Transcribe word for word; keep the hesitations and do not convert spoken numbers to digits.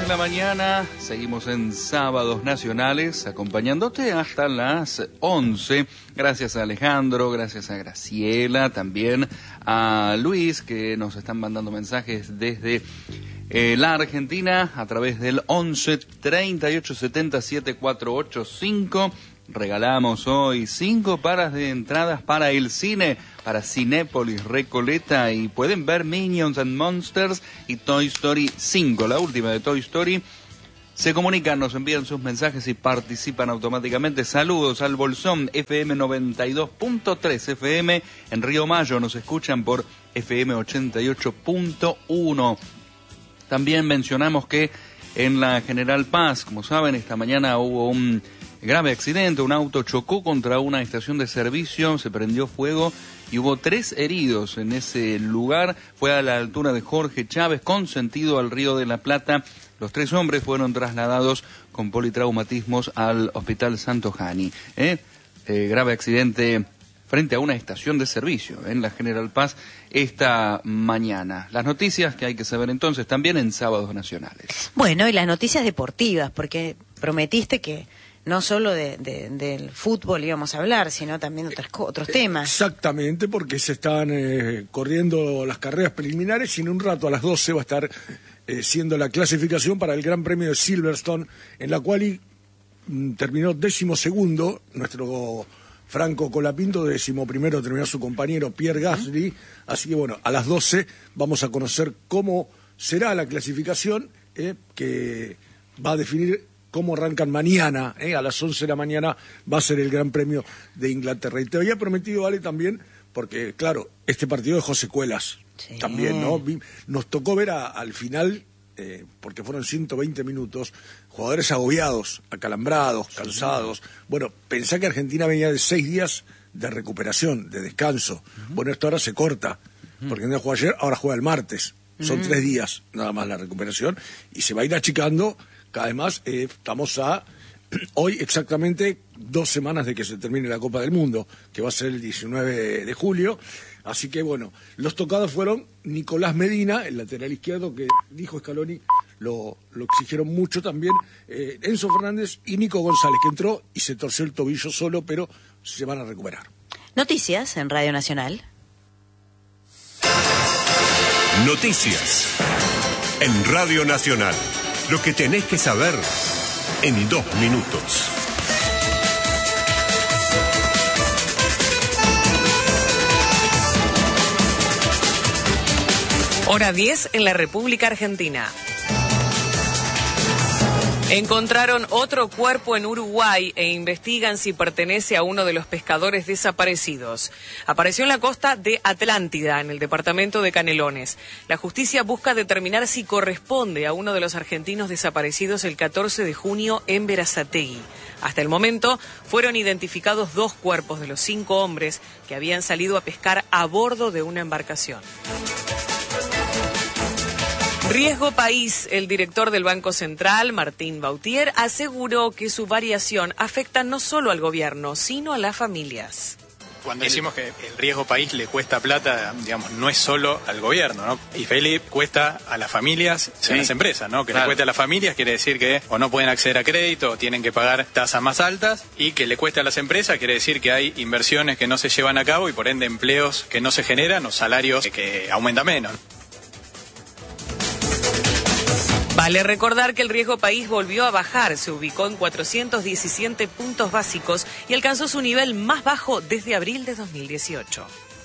de la mañana, seguimos en Sábados Nacionales, acompañándote hasta las once. Gracias a Alejandro, gracias a Graciela, también a Luis, que nos están mandando mensajes desde eh, la Argentina a través del once treinta y ocho setenta setenta y cuatro ochenta y cinco. Regalamos hoy cinco pares de entradas para el cine, para Cinépolis Recoleta, y pueden ver Minions and Monsters y Toy Story cinco, la última de Toy Story. Se comunican, nos envían sus mensajes y participan automáticamente. Saludos al Bolsón, F M noventa y dos punto tres F M. En Río Mayo nos escuchan por F M ochenta y ocho punto uno. También mencionamos que en la General Paz, como saben, esta mañana hubo un grave accidente. Un auto chocó contra una estación de servicio, se prendió fuego y hubo tres heridos en ese lugar. Fue a la altura de Jorge Chávez, con sentido al Río de la Plata. Los tres hombres fueron trasladados con politraumatismos al Hospital Santo Jani. ¿Eh? Eh, grave accidente frente a una estación de servicio en la General Paz esta mañana. Las noticias que hay que saber entonces también en Sábados Nacionales. Bueno, y las noticias deportivas, porque prometiste que no solo de, de, del fútbol íbamos a hablar, sino también de otros, otros temas. Exactamente, porque se están eh, corriendo las carreras preliminares y en un rato a las doce va a estar eh, siendo la clasificación para el Gran Premio de Silverstone, en la cual y, mm, terminó décimo segundo nuestro Franco Colapinto, décimo primero terminó su compañero Pierre Gasly. Así que bueno, a las doce vamos a conocer cómo será la clasificación, eh, que va a definir cómo arrancan mañana, eh, a las once de la mañana va a ser el Gran Premio de Inglaterra. Y te había prometido, Ale, también, porque claro, este partido dejó secuelas, sí, también, ¿no? Nos tocó ver a, al final, eh, porque fueron ciento veinte minutos, jugadores agobiados, acalambrados, cansados. Sí. Bueno, pensá que Argentina venía de seis días de recuperación, de descanso. Uh-huh. Bueno, esto ahora se corta, uh-huh. porque no jugó ayer, ahora juega el martes. Son uh-huh. tres días nada más la recuperación y se va a ir achicando. Además, eh, estamos a hoy exactamente dos semanas de que se termine la Copa del Mundo, que va a ser el diecinueve de julio. Así que, bueno, los tocados fueron Nicolás Medina, el lateral izquierdo, que dijo Scaloni, lo, lo exigieron mucho también, eh, Enzo Fernández y Nico González, que entró y se torció el tobillo solo, pero se van a recuperar. Noticias en Radio Nacional. Noticias en Radio Nacional. Lo que tenés que saber en dos minutos. Hora diez en la República Argentina. Encontraron otro cuerpo en Uruguay e investigan si pertenece a uno de los pescadores desaparecidos. Apareció en la costa de Atlántida, en el departamento de Canelones. La justicia busca determinar si corresponde a uno de los argentinos desaparecidos el catorce de junio en Berazategui. Hasta el momento fueron identificados dos cuerpos de los cinco hombres que habían salido a pescar a bordo de una embarcación. Riesgo País, el director del Banco Central, Martín Bautier, aseguró que su variación afecta no solo al gobierno, sino a las familias. Cuando decimos que el riesgo país le cuesta plata, digamos, no es solo al gobierno, ¿no? Y Felipe cuesta a las familias, sí, a las empresas, ¿no? Que claro, le cueste a las familias quiere decir que o no pueden acceder a crédito o tienen que pagar tasas más altas, y que le cueste a las empresas quiere decir que hay inversiones que no se llevan a cabo y por ende empleos que no se generan o salarios que aumentan menos. Vale recordar que el riesgo país volvió a bajar, se ubicó en cuatrocientos diecisiete puntos básicos y alcanzó su nivel más bajo desde abril de dos mil dieciocho.